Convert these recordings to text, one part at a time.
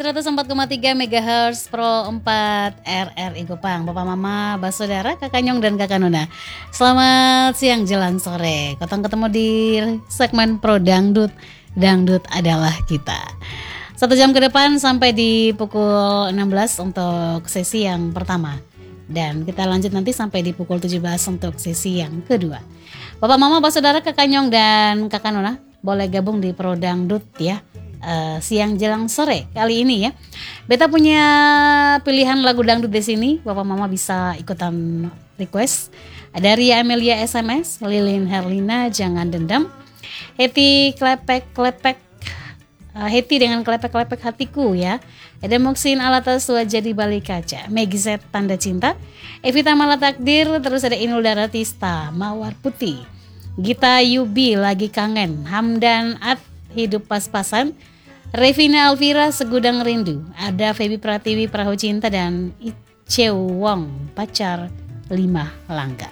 104,3 MHz Pro 4 RRI Kupang. Bapak Mama, Basodara, Kakak Nyong dan Kakak Nuna, selamat siang jelang sore. Ketemu di segmen Pro Dangdut. Dangdut adalah kita. 1 jam ke depan sampai di pukul 16 untuk sesi yang pertama. Dan kita lanjut nanti sampai di pukul 17 untuk sesi yang kedua. Bapak Mama, Basodara, Kakak Nyong dan Kakak Nuna boleh gabung di Pro Dangdut ya. Siang jelang sore kali ini ya. Beta punya pilihan lagu dangdut di sini. Bapak Mama bisa ikutan request. Ada Ria Amelia SMS, Lilin Herlina Jangan Dendam, Heti Klepek Heti dengan Klepek Hatiku ya. Ada Moksin Alatas Wajah di Balik Kaca, Meggy Z Tanda Cinta, Evita Mala Takdir, terus ada Inul Daratista Mawar Putih, Gita Yubi Lagi Kangen, Hamdan At Hidup Pas-Pasan, Revina Alvira Segudang Rindu, ada Feby Pratiwi Perahu Cinta, dan Ice Wong Pacar 5 Langkah.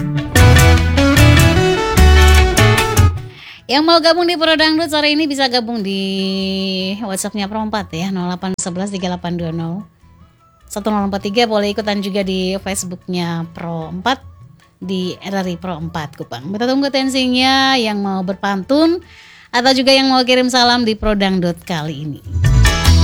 Yang mau gabung di Pro Dangdut sore ini bisa gabung di WhatsApp-nya Pro 4 ya, 0811 3820 1043. Boleh ikutan juga di Facebook-nya Pro 4 di RRI Pro 4 Kupang. Kita tunggu tensinya yang mau berpantun atau juga yang mau kirim salam di Pro Dangdut kali ini.